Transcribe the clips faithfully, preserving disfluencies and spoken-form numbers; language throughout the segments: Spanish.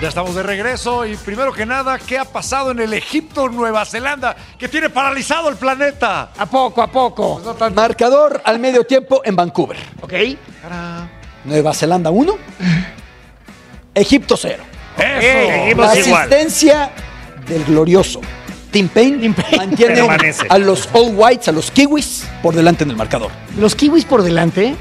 estamos de regreso y primero que nada, ¿qué ha pasado en el Egipto-Nueva Zelanda que tiene paralizado el planeta? A poco, a poco. Pues no tan... Marcador al medio tiempo en Vancouver. Ok. Caramba. Nueva Zelanda uno, Egipto cero. Eso. La asistencia del glorioso Tim Payne, Tim Payne mantiene permanece. a los All Whites, a los Kiwis, por delante en el marcador. Los kiwis por delante.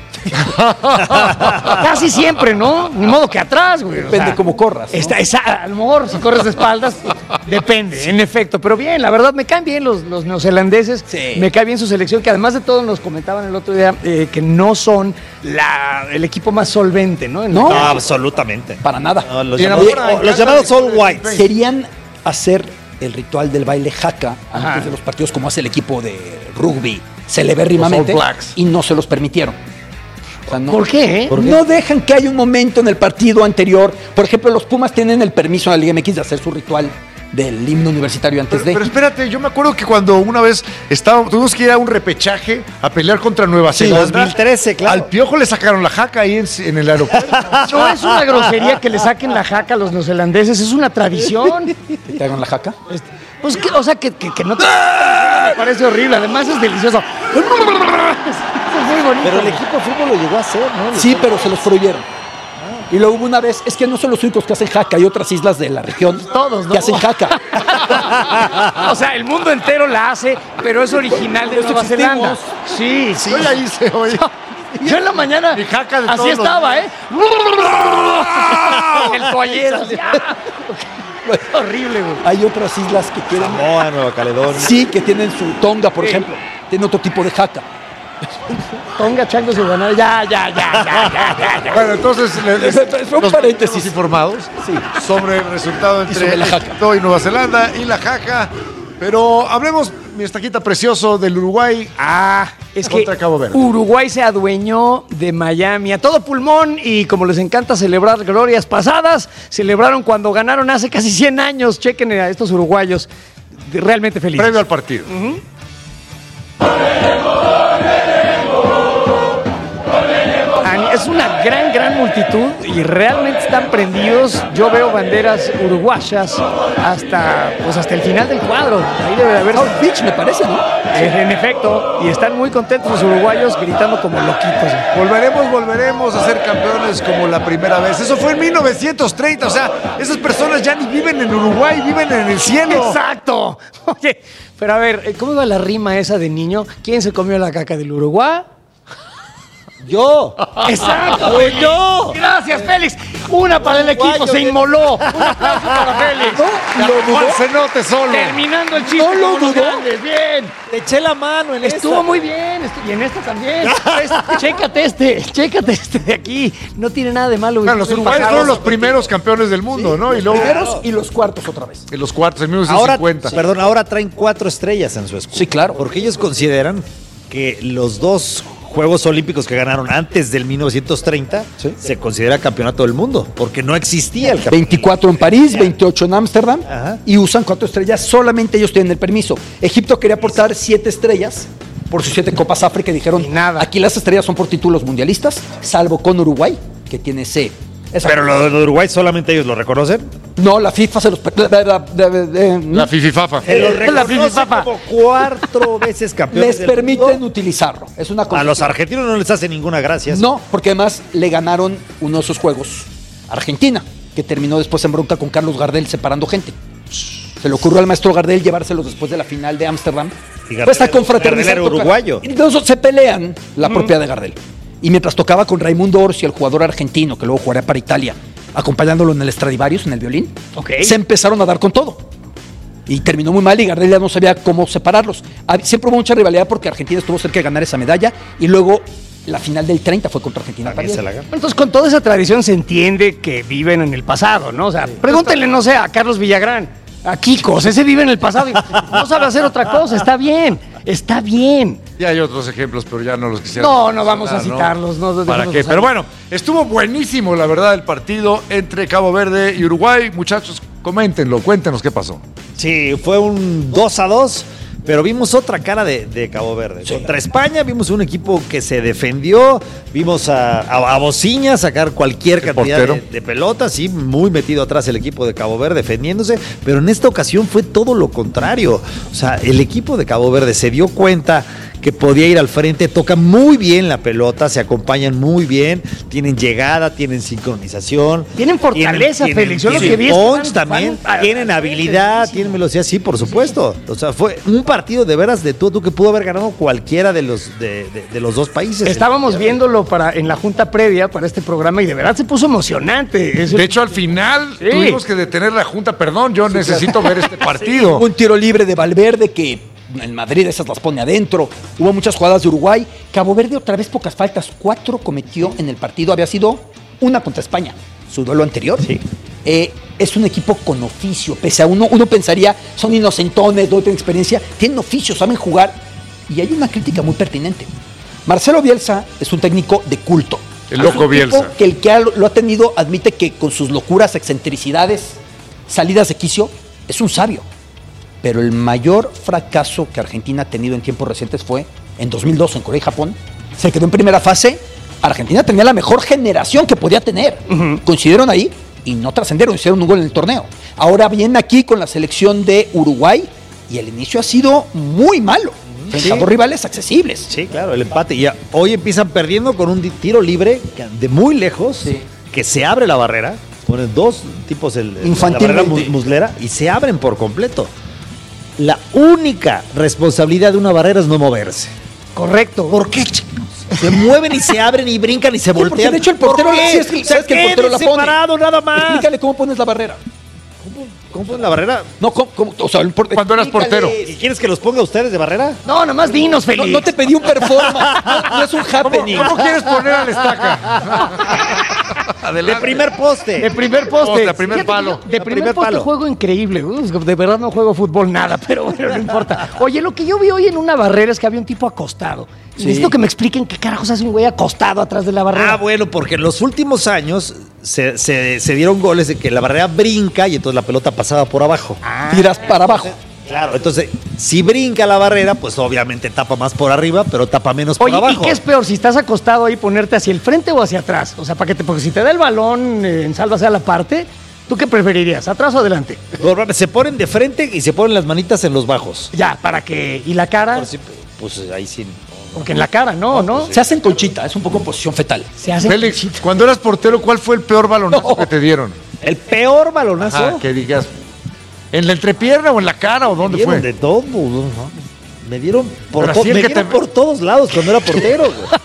Casi siempre, ¿no? Ni modo que atrás, güey. O Depende sea, cómo corras, ¿no? Está, esa, a lo mejor si corres de espaldas, depende, en efecto. Pero bien, la verdad, me caen bien los, los neozelandeses. Sí. Me cae bien su selección, que además de todo nos comentaban el otro día eh, que no son la, el equipo más solvente, ¿no? En No. No, absolutamente. Para nada. No, los, Y llamados, enamora, los llamados All Whites. Querían hacer el ritual del baile haka Ajá. antes de los partidos, como hace el equipo de rugby celebérrimamente, Los All Blacks. y no se los permitieron. O sea, no, ¿Por qué? ¿Por qué? No dejan que haya un momento en el partido anterior. Por ejemplo, los Pumas tienen el permiso de la Liga M X de hacer su ritual del himno universitario antes Pero, de. pero espérate, yo me acuerdo que cuando una vez estábamos, tuvimos que ir a un repechaje a pelear contra Nueva Sí, Zelanda. dos mil trece, claro. Al Piojo le sacaron la jaca ahí en, en el aeropuerto. No es una grosería que le saquen la jaca a los neozelandeses, es una tradición. ¿Te hagan la jaca? Este, Pues, que, o sea, que, que, que no te... Me parece horrible, además es delicioso. Es muy bonito. Pero el equipo de fútbol lo llegó a hacer, ¿no? Sí, pero se los prohibieron. Y luego hubo una vez, es que no son los únicos que hacen jaca, hay otras islas de la región Todos, ¿no? que hacen jaca. O sea, el mundo entero la hace, pero es original de Por eso Nueva Zelanda. existimos. Sí, sí. Yo ya hice hoy. Yo en la mañana Mi jaca de así todos los estaba, días. ¿eh? El toallero. así, ¡ah! Es horrible, güey. Hay otras islas que tienen, Samoa, Nueva Caledonia. sí, que tienen su tonga, por Sí. ejemplo. Tienen otro tipo de jaca. Tonga, changos y guanabes. Ya, ya, ya, ya, ya, ya, ya. Bueno, entonces le- le- Fue un nos paréntesis. mantenemos informados Sí. sobre el resultado entre sobre la jaca. Egipto y Nueva Zelanda y la jaca. Pero hablemos, mi estaquita precioso, del Uruguay. Ah, es que Contra Cabo Verde. Uruguay se adueñó de Miami a todo pulmón y como les encanta celebrar glorias pasadas, celebraron cuando ganaron hace casi cien años. Chequen a estos uruguayos, de- realmente felices. Previo al partido. Es una gran, gran multitud y realmente están prendidos. Yo veo banderas uruguayas hasta, pues hasta el final del cuadro. Ahí debe de haber. South Beach, me parece, ¿no? En efecto, y están muy contentos los uruguayos gritando como loquitos. Volveremos, volveremos a ser campeones como la primera vez. Eso fue en mil novecientos treinta. O sea, esas personas ya ni viven en Uruguay, viven en el cielo. ¡Exacto! Oye, pero a ver, ¿cómo iba la rima esa de niño? ¿Quién se comió la caca del Uruguay? Yo. ¡Exacto! ¡Yo! Gracias, Félix. Una para el equipo, se inmoló. Un aplauso para Félix. Juan Cenote solo. Terminando el chiste. No lo como los dudó. grandes. Bien. Te eché la mano en Estuvo esta. muy bien. estu- Y en esta también. Es- Chécate este. Chécate este de aquí. No tiene nada de malo. Claro, los uruguayos fueron los primeros campeones del mundo, ¿no? Y luego Primeros y los cuartos otra vez. en los cuartos, en mil Ahora, novecientos cincuenta. perdón, ahora traen cuatro estrellas en su escudo. Sí, claro. Porque ellos consideran que los dos Juegos Olímpicos que ganaron antes del mil novecientos treinta Sí. se considera campeonato del mundo, porque no existía el campeonato. veinticuatro en París, veintiocho en Ámsterdam, Ajá. y usan cuatro estrellas, solamente ellos tienen el permiso. Egipto quería aportar siete estrellas por sus siete Copas África y dijeron, Y nada. aquí las estrellas son por títulos mundialistas, salvo con Uruguay, que tiene ese... esa- Pero lo de Uruguay solamente ellos lo reconocen. No, la FIFA se los... la- la- la- la- La fififafa. Se lo la reconoce fififafa. como cuatro veces campeones les del permiten mundo. utilizarlo. Es una cosa. A los argentinos no les hace ninguna gracia. No, porque además le ganaron uno de esos juegos a Argentina, que terminó después en bronca con Carlos Gardel separando gente. Se le ocurrió al maestro Gardel llevárselos después de la final de Ámsterdam. Y Gardel Pues a era- confraternizar. Gardel era uruguayo. Y los dos se pelean la propiedad de Gardel. Y mientras tocaba con Raimundo Orsi, el jugador argentino, que luego jugaría para Italia, acompañándolo en el Stradivarius, en el violín, Ok. se empezaron a dar con todo. Y terminó muy mal y Gardel ya no sabía cómo separarlos. Hab- Siempre hubo mucha rivalidad porque Argentina estuvo cerca de ganar esa medalla y luego la final del treinta fue contra Argentina. También se también. la ganó. Entonces, con toda esa tradición se entiende que viven en el pasado, ¿no? O sea, pregúntenle, no sé, a Carlos Villagrán, a Kikos, ese vive en el pasado y no sabe hacer otra cosa. Está bien, está bien. Y hay otros ejemplos, pero ya no los quisiera. No, no vamos a mencionar, citarlos, no, ¿Para dejemos qué? usar. Pero bueno, estuvo buenísimo, la verdad, el partido entre Cabo Verde y Uruguay. Muchachos, coméntenlo, cuéntenos qué pasó. Sí, fue un dos a dos, Pero vimos otra cara de, de Cabo Verde. Sí. Contra España vimos un equipo que se defendió, vimos a, a, a Bociña sacar cualquier cantidad de, de pelotas, sí, muy metido atrás el equipo de Cabo Verde defendiéndose, pero en esta ocasión fue todo lo contrario. O sea, el equipo de Cabo Verde se dio cuenta que podía ir al frente, tocan muy bien la pelota, se acompañan muy bien, tienen llegada, tienen sincronización. Tienen fortaleza, tienen, Félix. Yo tienen lo que vi punch es que también, van, van, tienen habilidad, sí, tienen velocidad, sí, por supuesto. O sea, fue un partido de veras de tú, tú que pudo haber ganado cualquiera de los, de, de, de los dos países. Estábamos viéndolo para, en la junta previa para este programa y de verdad se puso emocionante. Es de hecho, al final sí. tuvimos que detener la junta. Perdón, yo sí, necesito claro. ver este partido. Sí. Un tiro libre de Valverde que en Madrid esas las pone adentro. Hubo muchas jugadas de Uruguay. Cabo Verde otra vez pocas faltas. Cuatro cometió en el partido. Había sido una contra España, su duelo anterior. Sí. Eh, es un equipo con oficio. Pese a uno, uno pensaría, son inocentones, no tienen experiencia. Tienen oficio, saben jugar. Y hay una crítica muy pertinente. Marcelo Bielsa es un técnico de culto. El loco Bielsa. Que el que ha, lo ha tenido admite que con sus locuras, excentricidades, salidas de quicio, es un sabio. Pero el mayor fracaso que Argentina ha tenido en tiempos recientes fue en dos mil dos en Corea y Japón. Se quedó en primera fase. Argentina tenía la mejor generación que podía tener. Uh-huh. Coincidieron ahí y no trascendieron, hicieron un gol en el torneo. Ahora viene aquí con la selección de Uruguay y el inicio ha sido muy malo. Frente sí. a dos rivales accesibles. Sí, claro, el empate. Y hoy empiezan perdiendo con un tiro libre de muy lejos, sí. que se abre la barrera. Ponen dos tipos el, la barrera muslera y se abren por completo. La única responsabilidad de una barrera es no moverse. Correcto. ¿Por qué, chicos? Se mueven y se abren y brincan y se voltean. Porque de hecho el portero, sí, es que, ¿sabes que el portero la pone? Separado, nada más. Explícale cómo pones la barrera. ¿Cómo, cómo pones la barrera? No, ¿cómo, cómo, o sea, el por, cuando eras portero. ¿Y quieres que los ponga ustedes de barrera? No, nada más dinos, Félix. No, no te pedí un performance. No, no es un happening. ¿Cómo, ¿Cómo quieres poner al estaca? De primer poste. De primer poste. De primer palo. De primer, primer poste palo. Juego increíble. De verdad no juego fútbol nada, pero bueno, no importa. Oye, lo que yo vi hoy en una barrera es que había un tipo acostado. Sí. Necesito que me expliquen qué carajos hace un güey acostado atrás de la barrera. Ah, bueno, porque en los últimos años se, se, se dieron goles de que la barrera brinca y entonces la pelota pasaba por abajo. Ah, tiras para abajo. Claro, entonces, si brinca la barrera, pues obviamente tapa más por arriba, pero tapa menos por Oye, abajo. ¿y qué es peor? Si estás acostado ahí, ponerte hacia el frente o hacia atrás. O sea, para que te, porque si te da el balón eh, en salva sea la parte, ¿tú qué preferirías? ¿Atrás o adelante? Se ponen de frente y se ponen las manitas en los bajos. Ya, para que... ¿Y la cara? Si, pues ahí sí... Aunque en la cara, no, ¿no? Pues, se hacen conchita, es un poco posición fetal. Se hacen Félix, conchita. Cuando eras portero, ¿cuál fue el peor balonazo no. que te dieron? ¿El peor balonazo? Ajá, que digas... ¿En la entrepierna o en la cara o dónde me fue? De todo, ¿no? Me dieron por, to- me dieron te... por todos lados cuando era portero.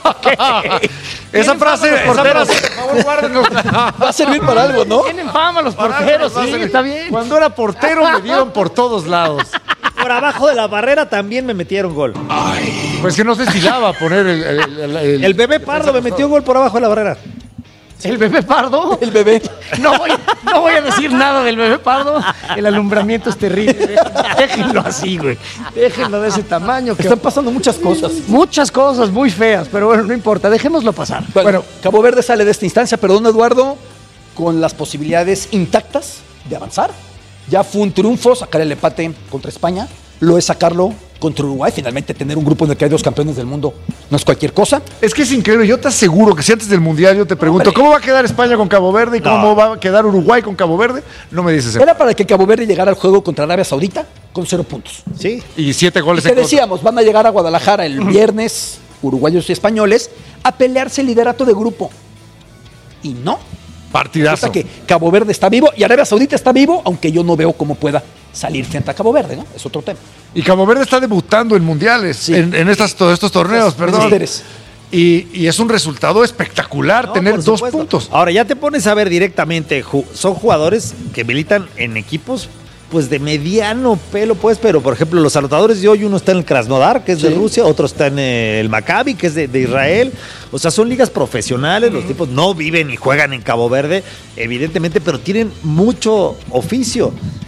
esa frase, esa frase, por favor, guárdenlo. Va a servir para algo, ¿no? Tienen fama los porteros, sí, está bien. Cuando era portero me dieron por todos lados. Por abajo de la barrera también me metieron gol. Ay, pues que no sé si daba poner el... El, el, el, el bebé Pardo me metió gol por abajo de la barrera. ¿El bebé Pardo? El bebé. No voy, no voy a decir nada del bebé Pardo. El alumbramiento es terrible. Déjenlo así, güey. Déjenlo de ese tamaño. Que... Están pasando muchas cosas. Muchas cosas muy feas, pero bueno, no importa. Dejémoslo pasar. Bueno, bueno, Cabo Verde sale de esta instancia, perdón, Eduardo, con las posibilidades intactas de avanzar. Ya fue un triunfo sacar el empate contra España. Lo es sacarlo contra Uruguay, finalmente tener un grupo en el que hay dos campeones del mundo no es cualquier cosa. Es que es increíble, yo te aseguro que si antes del Mundial yo te pregunto, ¿cómo va a quedar España con Cabo Verde y cómo no. va a quedar Uruguay con Cabo Verde? No me dices eso. Era para que Cabo Verde llegara al juego contra Arabia Saudita con cero puntos. Sí. Y siete goles. Y te decíamos, van a llegar a Guadalajara el viernes, uruguayos y españoles, a pelearse el liderato de grupo. Y no. Partidazo. Resulta que Cabo Verde está vivo y Arabia Saudita está vivo, aunque yo no veo cómo pueda salir frente a Cabo Verde, ¿no? Es otro tema. Y Cabo Verde está debutando en mundiales, sí. en, en estas, todos estos torneos, es, perdón. Y, y es un resultado espectacular no, tener dos puntos. Ahora ya te pones a ver directamente, son jugadores que militan en equipos pues de mediano pelo, pues, pero por ejemplo los anotadores de hoy, uno está en el Krasnodar, que es sí. de Rusia, otro está en el Maccabi, que es de, de Israel. O sea, son ligas profesionales, mm. los tipos no viven y juegan en Cabo Verde, evidentemente, pero tienen mucho oficio.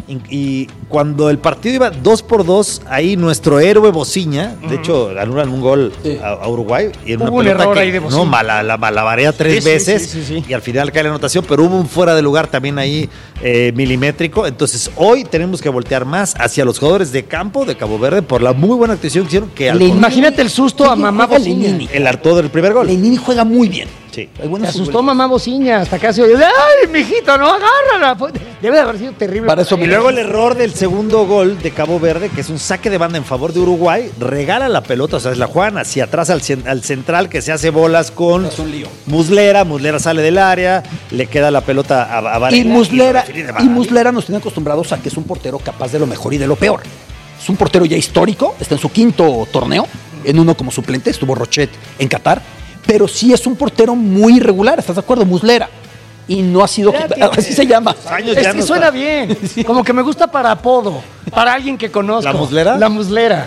Y, y cuando el partido iba dos por dos, ahí nuestro héroe Bociña, de uh-huh. hecho, anulan un gol sí. a, a Uruguay. Y en hubo una un error que, ahí de Bociña. No, mala, la malabarea tres sí, veces sí, sí, sí, sí. y al final cae la anotación, pero hubo un fuera de lugar también ahí eh, milimétrico. Entonces, hoy tenemos que voltear más hacia los jugadores de campo de Cabo Verde por la muy buena actuación que hicieron. Que al Imagínate el susto a mamá Bociña. El harto del primer gol. Lenini juega muy bien. Sí. Se asustó mamá Bociña, hasta casi oyó, ¡ay, mijito, no, agárrala! Debe de haber sido terrible. Para eso, y luego el error del segundo gol de Cabo Verde, que es un saque de banda en favor de Uruguay, regala la pelota, o sea, es la juegan hacia atrás al, al central, que se hace bolas con Muslera, Muslera sale del área, le queda la pelota a, a Varela. Y Muslera, y, y Muslera nos tiene acostumbrados a que es un portero capaz de lo mejor y de lo peor. Es un portero ya histórico, está en su quinto torneo, en uno como suplente, estuvo Rochet en Qatar, pero sí es un portero muy irregular, ¿estás de acuerdo? Muslera. Y no ha sido... Ya, así se llama. Es que no suena está. bien. Sí. Como que me gusta para apodo. Para alguien que conozco. ¿La Muslera? La Muslera.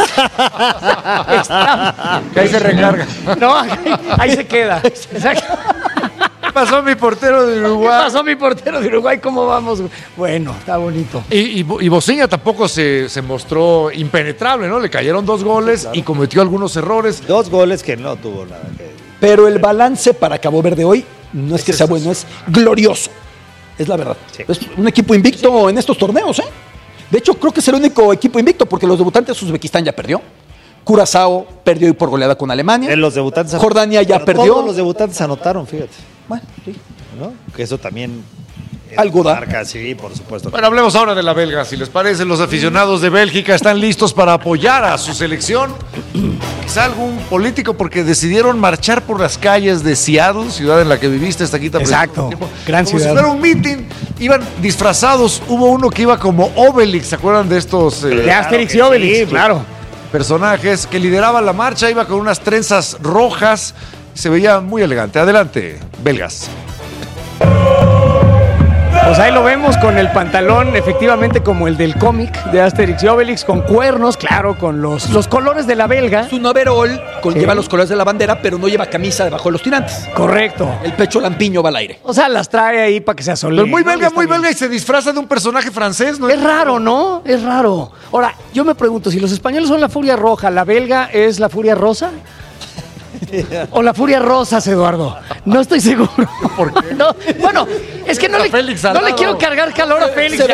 Está, está, que ahí se recarga. No, ahí, ahí se queda. Exacto. ¿Qué pasó mi portero de Uruguay? ¿Qué pasó mi portero de Uruguay? ¿Cómo vamos? Bueno, está bonito. Y, y, y Bociña tampoco se, se mostró impenetrable, ¿no? Le cayeron dos goles sí, claro. y cometió algunos errores. Dos goles que no tuvo nada que... Pero el balance para Cabo Verde hoy no es que sea bueno, es glorioso. Es la verdad. Sí. Es un equipo invicto en estos torneos, ¿eh? De hecho, creo que es el único equipo invicto porque los debutantes Uzbekistán ya perdió. Curazao perdió hoy por goleada con Alemania. En los debutantes Jordania ya perdió. Todos los debutantes anotaron, fíjate. Bueno, sí. ¿No? Que eso también... Algo da. Marca, sí, por supuesto. Bueno, hablemos ahora de la belga, si les parece. Los aficionados de Bélgica están listos para apoyar a su selección. Quizá algún político, porque decidieron marchar por las calles de Seattle, ciudad en la que viviste hasta aquí también. Exacto, gran como ciudad. Si fuera un meeting, iban disfrazados. Hubo uno que iba como Obelix, ¿se acuerdan de estos? Eh, de Asterix y Obelix, sí, claro. Personajes que lideraban la marcha, iba con unas trenzas rojas. Se veía muy elegante. Adelante, belgas. Pues ahí lo vemos con el pantalón, efectivamente como el del cómic de Asterix y Obelix, con cuernos, claro, con los, los colores de la belga. Es un overall, con, sí. lleva los colores de la bandera, pero no lleva camisa debajo de los tirantes. Correcto. El pecho lampiño va al aire. O sea, las trae ahí para que se asole. Pero muy belga, ¿no? muy belga y se disfraza de un personaje francés, ¿no? Es raro, ¿no? Es raro. Ahora, yo me pregunto, si los españoles son la furia roja, ¿la belga es la furia rosa? O la furia rosas, Eduardo. No estoy seguro. ¿Por qué? No, bueno, es que no le, no le quiero cargar calor a Félix.